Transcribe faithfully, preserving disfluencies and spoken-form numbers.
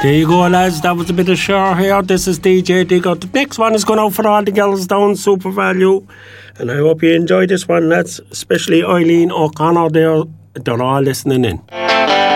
There you go, lads. That was a bit of Cher here. This is D J Digger. The next one is going out for all the girls down Super Value. And I hope you enjoy this one, lads. Especially Eileen O'Connor there. They're all listening in.